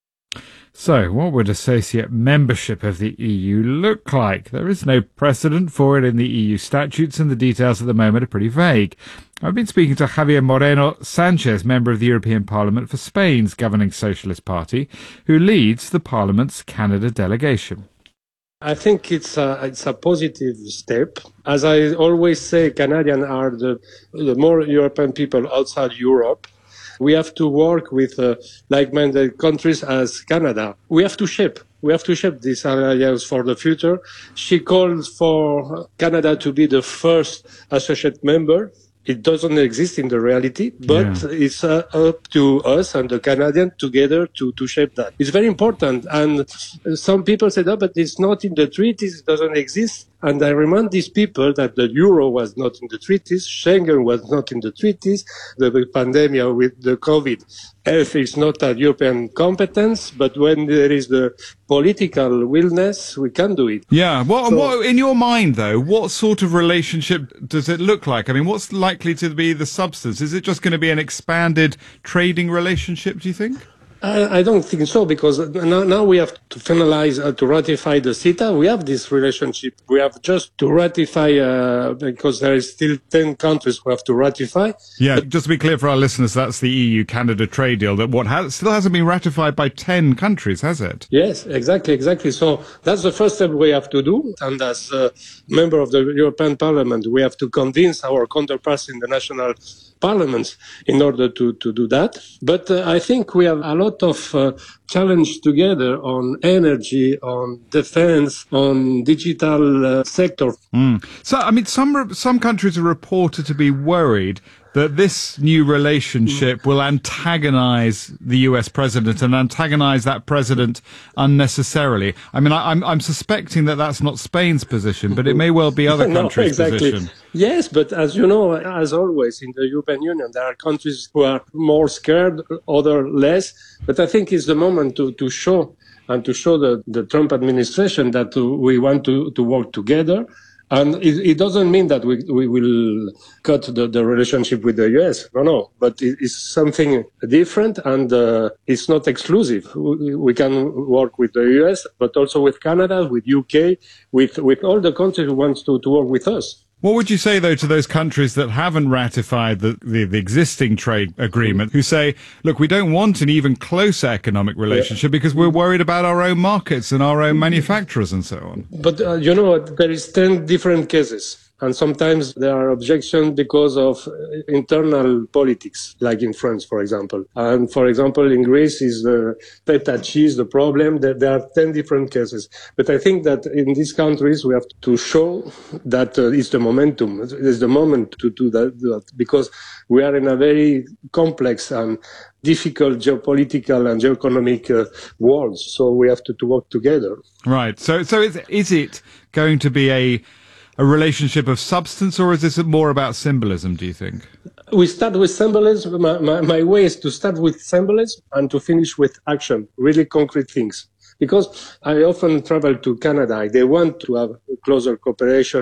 So, what would associate membership of the E U look like? There is no precedent for it in the E U statutes, and the details at the moment are pretty vague. I've been speaking to Javier Moreno Sanchez, member of the European Parliament for Spain's governing Socialist Party, who leads the Parliament's Canada delegation. I think it's a, it's a positive step. As I always say, Canadians are the, the more European people outside Europe. We have to work with uh, like-minded countries as Canada. We have to shape. We have to shape these alliance for the future. She called for Canada to be the first associate member. It doesn't exist in the reality, but yeah. it's uh, up to us and the Canadians together to, to shape that. It's very important. And some people said, oh, but it's not in the treaties, it doesn't exist. And I remind these people that the euro was not in the treaties, Schengen was not in the treaties, the pandemic with the COVID. Health is not a European competence, but when there is the political willingness, we can do it. Yeah. What, so, what, in your mind, though, what sort of relationship does it look like? I mean, what's likely to be the substance? Is it just going to be an expanded trading relationship, do you think? I, I don't think so, because now, now we have to finalize, uh, to ratify the CETA. We have this relationship. We have just to ratify, uh, because there is still ten countries who have to ratify. Yeah, but, just to be clear for our listeners, that's the E U-Canada trade deal that what has, still hasn't been ratified by ten countries, has it? Yes, exactly, exactly. So that's the first step we have to do. And as a member of the European Parliament, we have to convince our counterparts in the national parliaments in order to, to do that. But uh, I think we have a lot of uh, challenge together on energy, on defense, on digital uh, sector. Mm. So, I mean, some some countries are reported to be worried that this new relationship will antagonize the U S president and antagonize that president unnecessarily. I mean, I, I'm, I'm suspecting that that's not Spain's position, but it may well be other countries' no, exactly. position. Yes, but as you know, as always in the European Union, there are countries who are more scared, other less. But I think it's the moment to, to show and to show the, the Trump administration that we want to, to work together. And it, it doesn't mean that we, we will cut the, the relationship with the U S. No, no. But it, it's something different, and uh, it's not exclusive. We, we can work with the U S, but also with Canada, with U K, with, with all the countries who want to, to work with us. What would you say, though, to those countries that haven't ratified the, the, the existing trade agreement, who say, look, we don't want an even closer economic relationship because we're worried about our own markets and our own manufacturers and so on? But, uh, you know, there is ten different cases. And sometimes there are objections because of internal politics, like in France, for example. And for example, in Greece is the feta cheese, the problem. That there are ten different cases. But I think that in these countries, we have to show that uh, it's the momentum. It's the moment to do that, that because we are in a very complex and difficult geopolitical and geoeconomic uh, world. So we have to, to work together. Right. So, so is, is it going to be a a relationship of substance, or is this more about symbolism, do you think? We start with symbolism. My, my, my way is to start with symbolism and to finish with action, really concrete things. Because I often travel to Canada. They want to have closer cooperation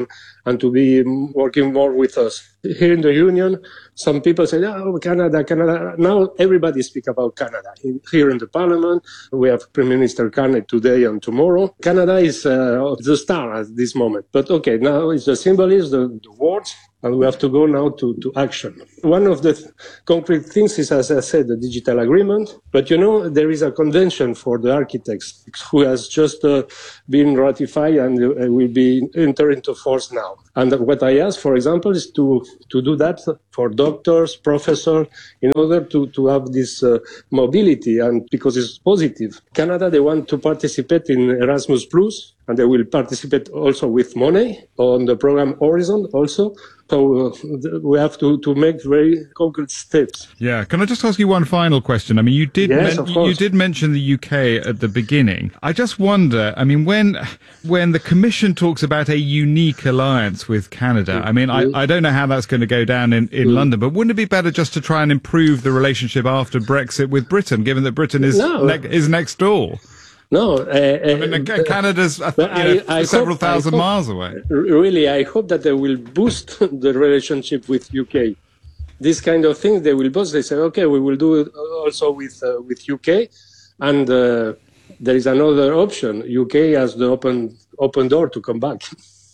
and to be working more with us. Here in the Union, some people say, oh, Canada, Canada. Now everybody speaks about Canada. Here in the Parliament, we have Prime Minister Carney today and tomorrow. Canada is uh, the star at this moment. But okay, now it's the symbolism, the, the words, and we have to go now to, to action. One of the th- concrete things is, as I said, the digital agreement. But you know, there is a convention for the architects who has just uh, been ratified and uh, will be enter into force now. And what I ask, for example, is to, to do that for doctors, professors, in order to, to have this uh, mobility, and because it's positive. Canada, they want to participate in Erasmus Plus, and they will participate also with money on the program Horizon also. So uh, we have to, to make very concrete steps. Yeah. Can I just ask you one final question? I mean, you did Yes, men- of course. you did mention the U K at the beginning. I just wonder, I mean, when when the Commission talks about a unique alliance with Canada, I mean, I, I don't know how that's going to go down in, in Mm. London, but wouldn't it be better just to try and improve the relationship after Brexit with Britain, given that Britain is No. ne- is next door? No, uh, I mean, uh, Canada's uh, you but know, I- I several hope- I thousand hope- miles away. R- Really, I hope that they will boost the relationship with U K. This kind of thing they will boost. They say, okay, we will do it also with uh, with U K, and uh, there is another option. U K has the open open door to come back.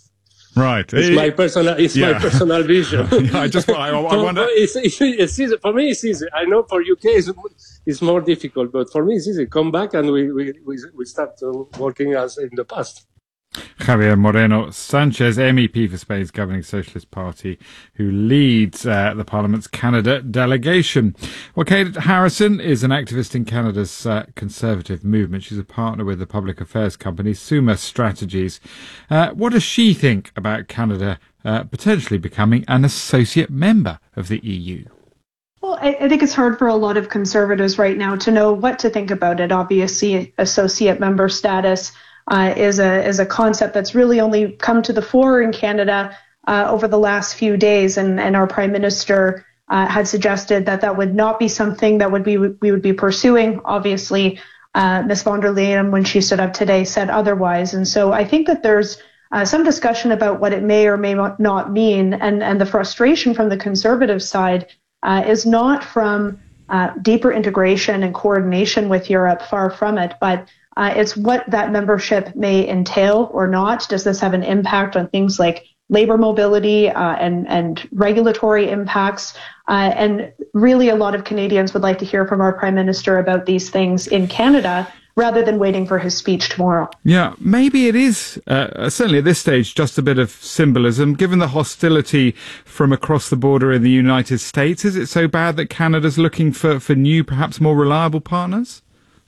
Right. It's my personal, it's Yeah. my personal vision. I just, I, I For- wonder. It's, it's, it's easy. For me, it's easy. I know for U K it's, it's more difficult, but for me it's easy. Come back and we we we, we start uh, working as in the past. Javier Moreno Sanchez, M E P for Spain's governing Socialist Party, who leads uh, the Parliament's Canada delegation. Well, Kate Harrison is an activist in Canada's uh, Conservative movement. She's a partner with the public affairs company Summa Strategies. Uh, what does she think about Canada uh, potentially becoming an associate member of the E U? Well, I, I think it's hard for a lot of conservatives right now to know what to think about it. Obviously, associate member status Uh, is a is a concept that's really only come to the fore in Canada uh, over the last few days, and, and our Prime Minister uh, had suggested that that would not be something that would be we would be pursuing. Obviously, uh, Miz von der Leyen, when she stood up today, said otherwise, and so I think that there's uh, some discussion about what it may or may not mean, and and the frustration from the Conservative side uh, is not from uh, deeper integration and coordination with Europe, far from it, but Uh, it's what that membership may entail or not. Does this have an impact on things like labor mobility uh, and, and regulatory impacts? Uh, and really, a lot of Canadians would like to hear from our Prime Minister about these things in Canada rather than waiting for his speech tomorrow. Yeah, maybe it is, uh, certainly at this stage, just a bit of symbolism. Given the hostility from across the border in the United States, is it so bad that Canada's looking for, for new, perhaps more reliable partners?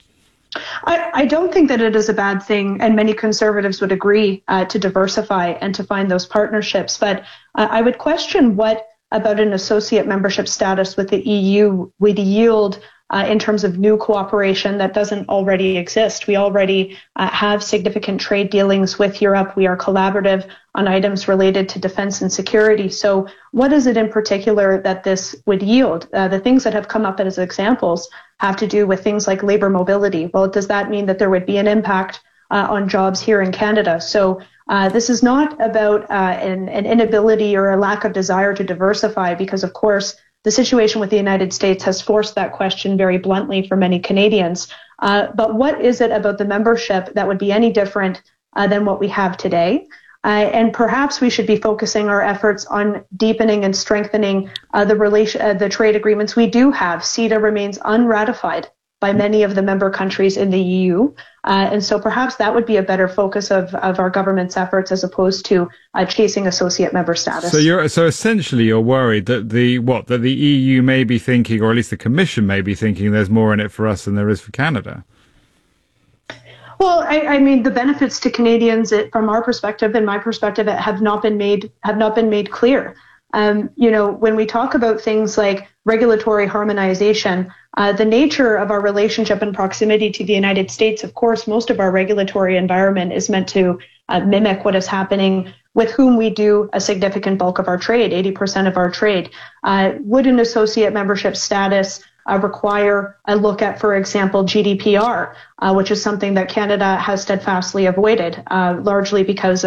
I, I don't think that it is a bad thing, and many conservatives would agree uh, to diversify and to find those partnerships. But uh, I would question what about an associate membership status with the E U would yield uh, in terms of new cooperation that doesn't already exist. We already uh, have significant trade dealings with Europe. We are collaborative on items related to defense and security. So what is it in particular that this would yield? Uh, the things that have come up as examples have to do with things like labor mobility. Well, does that mean that there would be an impact uh, on jobs here in Canada? So uh, this is not about uh, an, an inability or a lack of desire to diversify, because, of course, the situation with the United States has forced that question very bluntly for many Canadians. Uh, but what is it about the membership that would be any different uh, than what we have today? Uh, and perhaps we should be focusing our efforts on deepening and strengthening uh, the relation, uh, the trade agreements we do have. CETA remains unratified by many of the member countries in the E U, uh, and so perhaps that would be a better focus of, of our government's efforts as opposed to uh, chasing associate member status. So you're so essentially you're worried that the what that the E U may be thinking, or at least the Commission may be thinking, there's more in it for us than there is for Canada. Well, I, I mean, the benefits to Canadians, it, from our perspective and my perspective, it have not been made have not been made clear. Um, you know, when we talk about things like regulatory harmonization, uh, the nature of our relationship and proximity to the United States, of course, most of our regulatory environment is meant to uh, mimic what is happening with whom we do a significant bulk of our trade, eighty percent of our trade. Uh, would an associate membership status Uh, require a look at, for example, G D P R, uh, which is something that Canada has steadfastly avoided, uh, largely because of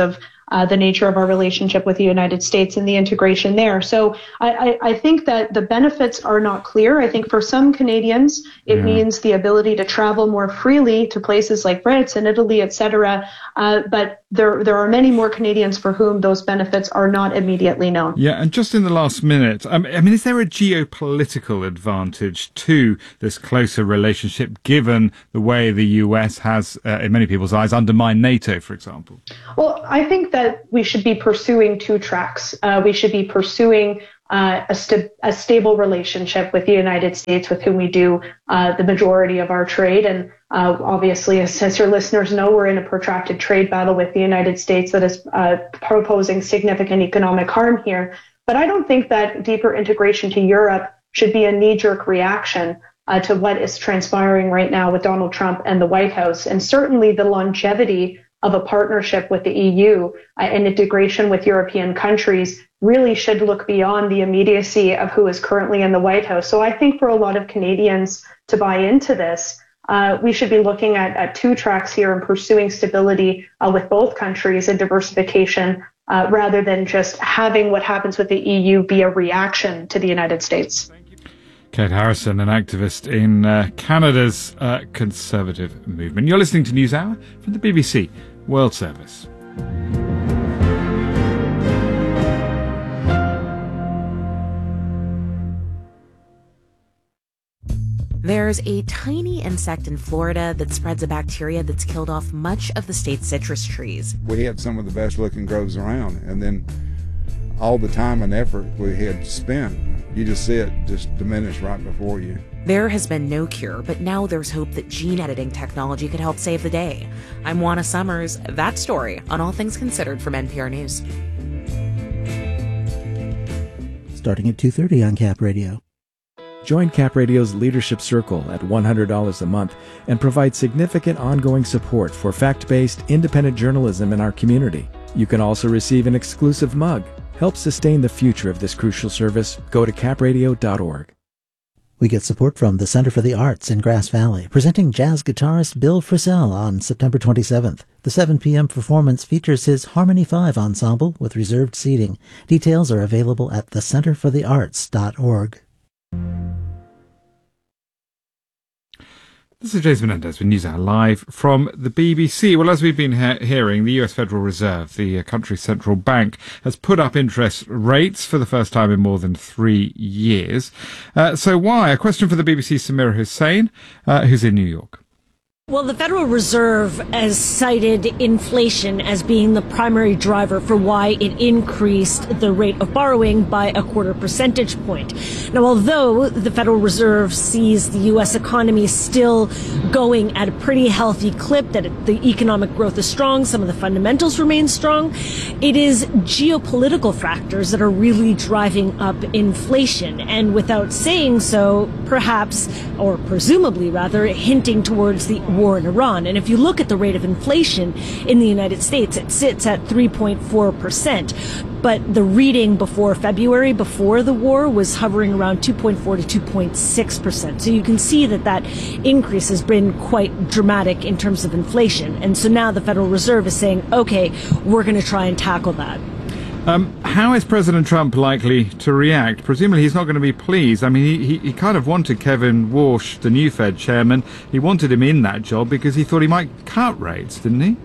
uh, the nature of our relationship with the United States and the integration there. So I, I, I think that the benefits are not clear. I think for some Canadians, it yeah. means the ability to travel more freely to places like France and Italy, et cetera. Uh, but there, there are many more Canadians for whom those benefits are not immediately known. Yeah, and just in the last minute, um, I mean, is there a geopolitical advantage to this closer relationship, given the way the U S has, uh, in many people's eyes, undermined NATO, for example? Well, I think that we should be pursuing two tracks. Uh, we should be pursuing uh, a, st- a stable relationship with the United States, with whom we do uh, the majority of our trade. And uh, obviously, as, as your listeners know, we're in a protracted trade battle with the United States that is uh, proposing significant economic harm here. But I don't think that deeper integration to Europe should be a knee-jerk reaction uh, to what is transpiring right now with Donald Trump and the White House. And certainly the longevity of a partnership with the E U uh, and integration with European countries really should look beyond the immediacy of who is currently in the White House. So I think for a lot of Canadians to buy into this, uh, we should be looking at, at two tracks here and pursuing stability uh, with both countries and diversification uh, rather than just having what happens with the E U be a reaction to the United States. Kate Harrison, an activist in uh, Canada's uh, Conservative movement. You're listening to NewsHour from the B B C World Service. There's a tiny insect in Florida that spreads a bacteria that's killed off much of the state's citrus trees. We had some of the best looking groves around, and then all the time and effort we had spent, you just see it just diminish right before you. There has been no cure, but now there's hope that gene editing technology could help save the day. I'm Juana Summers. That story on All Things Considered from N P R News. Starting at two thirty on Cap Radio. Join Cap Radio's Leadership Circle at one hundred dollars a month and provide significant ongoing support for fact-based, independent journalism in our community. You can also receive an exclusive mug. Help sustain the future of this crucial service. Go to cap radio dot org. We get support from the Center for the Arts in Grass Valley, presenting jazz guitarist Bill Frisell on September twenty-seventh. The seven p.m. performance features his Harmony five ensemble with reserved seating. Details are available at the center for the arts dot org. This is Jason Menendez with NewsHour live from the B B C. Well, as we've been he- hearing, the U S Federal Reserve, the uh, country's central bank, has put up interest rates for the first time in more than three years. Uh, so why? A question for the B B C's Samira Hussain, uh, who's in New York. Well, the Federal Reserve has cited inflation as being the primary driver for why it increased the rate of borrowing by a quarter percentage point. Now, although the Federal Reserve sees the U S economy still going at a pretty healthy clip, that the economic growth is strong, some of the fundamentals remain strong, it is geopolitical factors that are really driving up inflation. And without saying so, perhaps, or presumably rather, hinting towards the war in Iran. And if you look at the rate of inflation in the United States, it sits at three point four percent. But the reading before February, before the war, was hovering around two point four to two point six percent. So you can see that that increase has been quite dramatic in terms of inflation. And so now the Federal Reserve is saying, okay, we're going to try and tackle that. Um, how is President Trump likely to react? Presumably he's not going to be pleased. I mean, he, he, he kind of wanted Kevin Warsh, the new Fed chairman, he wanted him in that job because he thought he might cut rates, didn't he?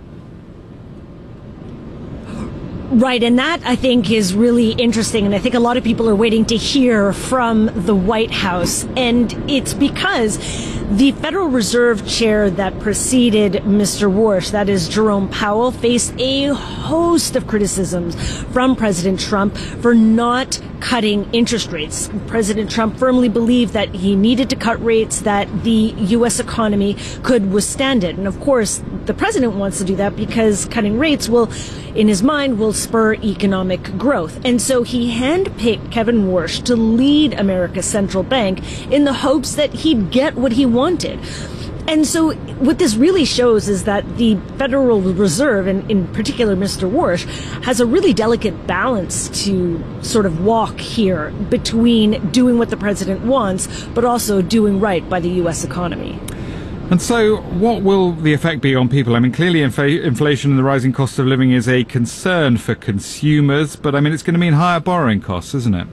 Right, and that, I think, is really interesting, and I think a lot of people are waiting to hear from the White House, and it's because the Federal Reserve chair that preceded Mister Warsh, that is Jerome Powell, faced a host of criticisms from President Trump for not cutting interest rates. President Trump firmly believed that he needed to cut rates, that the U S economy could withstand it. And of course, the president wants to do that because cutting rates will, in his mind, will spur economic growth. And so he handpicked Kevin Warsh to lead America's central bank in the hopes that he'd get what he wanted. And so what this really shows is that the Federal Reserve, and in particular Mister Warsh, has a really delicate balance to sort of walk here between doing what the president wants, but also doing right by the U S economy. And so, what will the effect be on people? I mean, clearly infl- inflation and the rising cost of living is a concern for consumers, but I mean, it's going to mean higher borrowing costs, isn't it?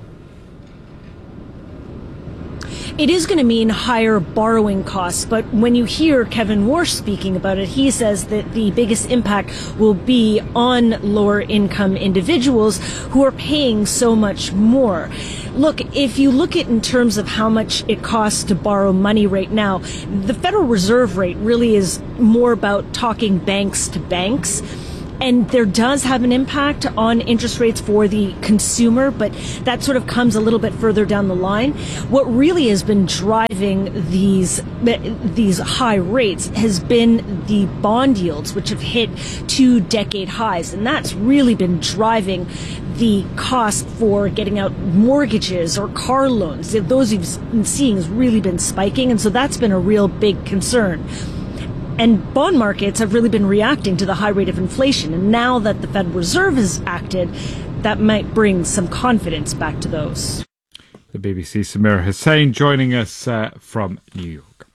It is going to mean higher borrowing costs, but when you hear Kevin Warsh speaking about it, he says that the biggest impact will be on lower income individuals who are paying so much more. Look, if you look at in terms of how much it costs to borrow money right now, the Federal Reserve rate really is more about talking banks to banks. And there does have an impact on interest rates for the consumer, but that sort of comes a little bit further down the line. What really has been driving these these high rates has been the bond yields, which have hit two decade highs. And that's really been driving the cost for getting out mortgages or car loans. Those you've been seeing has really been spiking. And so that's been a real big concern. And bond markets have really been reacting to the high rate of inflation. And now that the Federal Reserve has acted, that might bring some confidence back to those. The B B C's Samira Hussain joining us uh, from New York.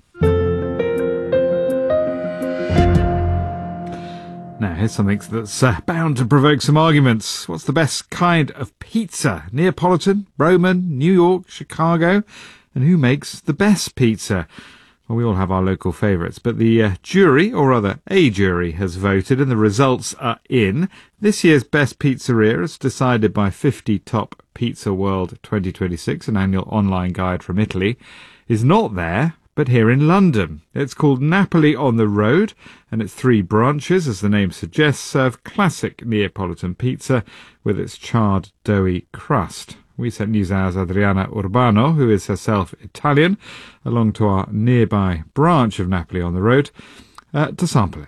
Now, here's something that's uh, bound to provoke some arguments. What's the best kind of pizza? Neapolitan, Roman, New York, Chicago? And who makes the best pizza? Well, we all have our local favourites, but the uh, jury, or rather a jury, has voted and the results are in. This year's Best Pizzeria, as decided by fifty Top Pizza World twenty twenty-six, an annual online guide from Italy, is not there, but here in London. It's called Napoli on the Road, and its three branches, as the name suggests, serve classic Neapolitan pizza with its charred, doughy crust. We sent NewsHour's Adriana Urbano, who is herself Italian, along to our nearby branch of Napoli on the Road uh, to sample it.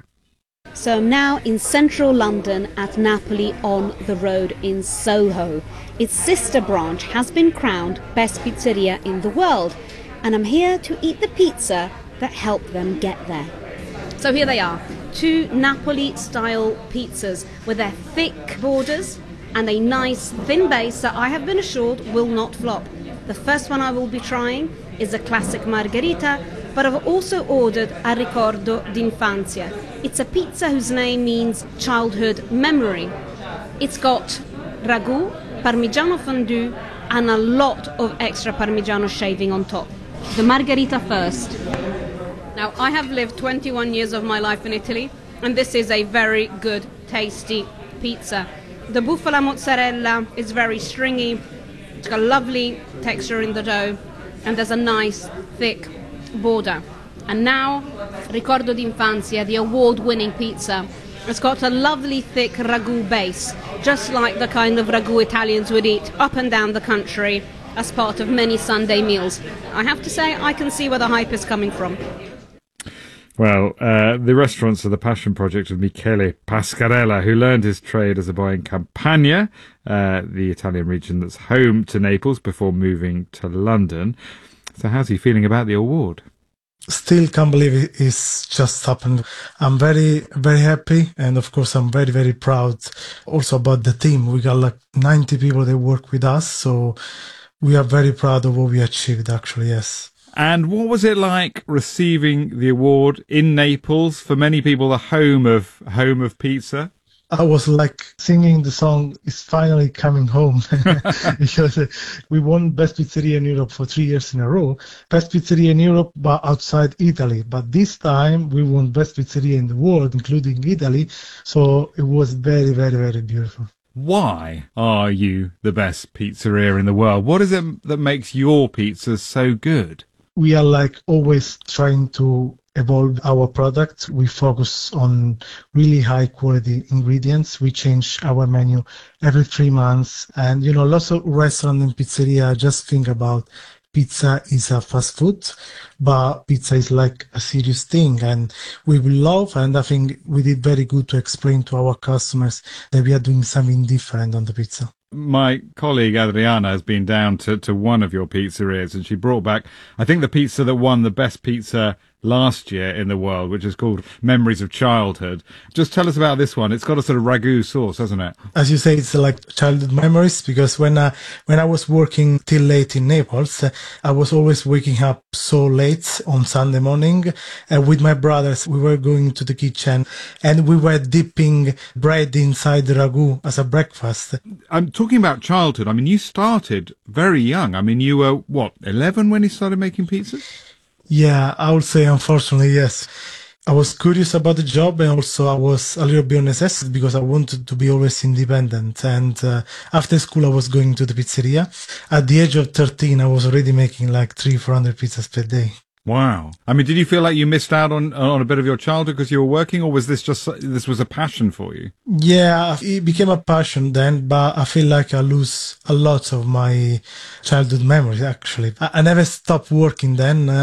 So I'm now in central London at Napoli on the Road in Soho. Its sister branch has been crowned Best Pizzeria in the world, and I'm here to eat the pizza that helped them get there. So here they are, two Napoli-style pizzas with their thick borders and a nice thin base that I have been assured will not flop. The first one I will be trying is a classic margherita, but I've also ordered a ricordo d'infanzia. It's a pizza whose name means childhood memory. It's got ragu, parmigiano fondue, and a lot of extra parmigiano shaving on top. The margherita first. Now, I have lived twenty-one years of my life in Italy, and this is a very good, tasty pizza. The bufala mozzarella is very stringy, it's got a lovely texture in the dough, and there's a nice, thick border. And now, Ricordo d'Infanzia, the award-winning pizza. It's got a lovely, thick ragu base, just like the kind of ragu Italians would eat up and down the country as part of many Sunday meals. I have to say, I can see where the hype is coming from. Well, uh, the restaurants are the passion project of Michele Pascarella, who learned his trade as a boy in Campania, uh, the Italian region that's home to Naples, before moving to London. So how's he feeling about the award? Still can't believe it is just happened. I'm very, very happy. And of course, I'm very, very proud also about the team. We got like ninety people that work with us. So we are very proud of what we achieved, actually, yes. And what was it like receiving the award in Naples, for many people the home of home of pizza? I was like singing the song "It's Finally Coming Home" because uh, we won Best Pizzeria in Europe for three years in a row. Best Pizzeria in Europe, but outside Italy. But this time we won Best Pizzeria in the world, including Italy. So it was very, very, very beautiful. Why are you the best pizzeria in the world? What is it that makes your pizzas so good? We are like always trying to evolve our product. We focus on really high quality ingredients. We change our menu every three months. And, you know, lots of restaurants and pizzeria just think about pizza is a fast food, but pizza is like a serious thing. And we will love, and I think we did very good to explain to our customers that we are doing something different on the pizza. My colleague Adriana has been down to, to one of your pizzerias, and she brought back, I think, the pizza that won the best pizza last year in the world, which is called Memories of Childhood. Just tell us about this one. It's got a sort of ragu sauce, hasn't it? As you say, it's like childhood memories, because when I, when I was working till late in Naples, uh, I was always waking up so late on Sunday morning. And with my brothers, we were going to the kitchen and we were dipping bread inside the ragu as a breakfast. I'm talking about childhood. I mean, you started very young. I mean, you were, what, eleven when you started making pizzas? Yeah, I would say, unfortunately, yes. I was curious about the job, and also I was a little bit on necessity because I wanted to be always independent. And uh, after school, I was going to the pizzeria. At the age of thirteen, I was already making like three, four hundred pizzas per day. Wow. I mean, did you feel like you missed out on on a bit of your childhood because you were working, or was this just, this was a passion for you? Yeah, it became a passion then, but I feel like I lose a lot of my childhood memories, actually. I, I never stopped working then. Uh,